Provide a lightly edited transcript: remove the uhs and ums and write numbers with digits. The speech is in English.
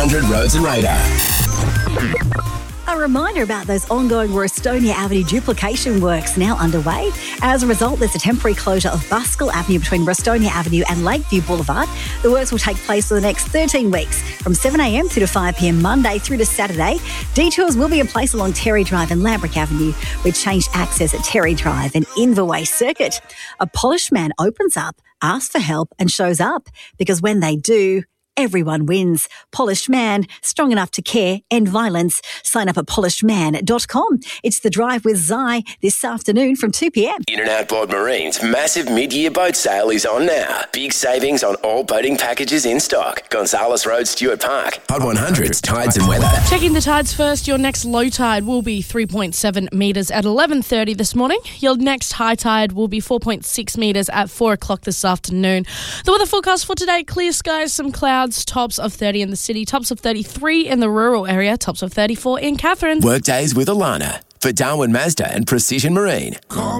100 Roads and Radar. A reminder about those ongoing Westonia Avenue duplication works now underway. As a result, there's a temporary closure of Buskell Avenue between Westonia Avenue and Lakeview Boulevard. The works will take place for the next 13 weeks, from 7am through to 5pm Monday through to Saturday. Detours will be in place along Terry Drive and Lambrick Avenue, with changed access at Terry Drive and Inverway Circuit. A polished man opens up, asks for help and shows up, because when they do, everyone wins. Polished Man, strong enough to care, end violence. Sign up at polishedman.com. It's The Drive with Zai this afternoon from 2pm. In and Outboard Marine's massive mid-year boat sale is on now. Big savings on all boating packages in stock. Gonzales Road, Stuart Park. Hot 100's Tides and Weather. Checking the tides first, your next low tide will be 3.7 metres at 11:30 this morning. Your next high tide will be 4.6 metres at 4 o'clock this afternoon. The weather forecast for today, clear skies, some clouds, tops of 30 in the city, tops of 33 in the rural area, tops of 34 in Catherine. Workdays with Alana for Darwin Mazda and Precision Marine.